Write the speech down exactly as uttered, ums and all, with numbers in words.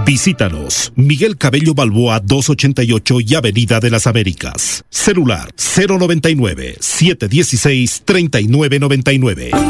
Visítanos, Miguel Cabello Balboa doscientos ochenta y ocho y Avenida de las Américas. Celular cero noventa y nueve, setecientos dieciséis, treinta y nueve noventa y nueve.